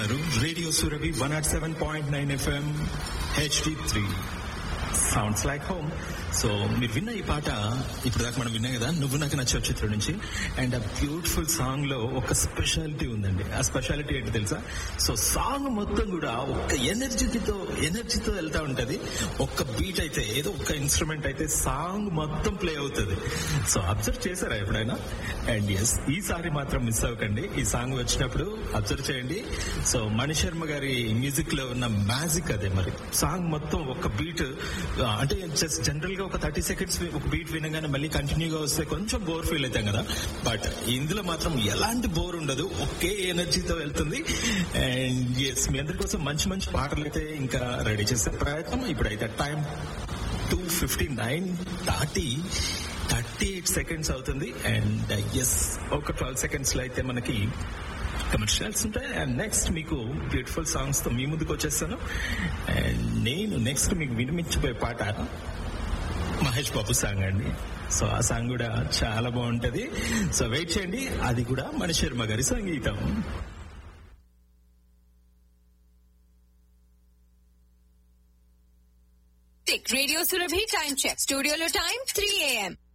వింటున్నారు radio Surabhi 107.9 FM HD3 sounds like home. So మీరు విన్న ఈ పాట ఇప్పుడు దాకా మనం విన్నాం కదా, నువ్వు నాకు నచ్చావు చిత్రం నుంచి. అండ్ ఆ బ్యూటిఫుల్ సాంగ్ లో ఒక స్పెషాలిటీ ఉందండి. ఆ స్పెషాలిటీ ఏంటి తెలుసా? సో సాంగ్ మొత్తం కూడా ఒక ఎనర్జీతో వెళ్తా ఉంటది. ఒక్క బీట్ అయితే, ఏదో ఒక ఇన్స్ట్రుమెంట్ అయితే సాంగ్ మొత్తం ప్లే అవుతుంది. సో అబ్జర్వ్ చేశారా ఎప్పుడైనా? అండ్ ఎస్, ఈసారి మాత్రం మిస్ అవ్వకండి. ఈ సాంగ్ వచ్చినప్పుడు అబ్జర్వ్ చేయండి. సో మణిశర్మ గారి మ్యూజిక్ లో ఉన్న మ్యాజిక్ అదే. మరి సాంగ్ మొత్తం ఒక బీట్ అంటే జస్ట్ జనరల్ గా ఒక 30 seconds ఒక బీట్ వినగానే మళ్ళీ కంటిన్యూగా వస్తే కొంచెం బోర్ ఫీల్ అవుతాం కదా. బట్ ఇందులో మాత్రం ఎలాంటి బోర్ ఉండదు, ఒకే ఎనర్జీతో వెళ్తుంది. అండ్ ఎస్, మీ అందరి కోసం మంచి మంచి పాటలు అయితే ఇంకా రెడీ చేసే ప్రయత్నం. ఇప్పుడైతే టైం 2:59 దాటి 38 seconds అవుతుంది. అండ్ ఎస్, ఒక 12 seconds లో అయితే మనకి కమర్షియల్స్ ఉంటాయి. అండ్ నెక్స్ట్ మీకు బ్యూటిఫుల్ సాంగ్స్ తో మీ ముందుకు వచ్చేస్తాను. అండ్ నేను నెక్స్ట్ మీకు వినిపించిపోయే పాట మహేష్ బాబు సాంగ్ అండి. సో ఆ సాంగ్ కూడా చాలా బాగుంటది. సో వెయిట్ చేయండి, అది కూడా మణిశర్మ గారి సంగీతం. Radio Surabhi time check. Studio lo time 3 a.m.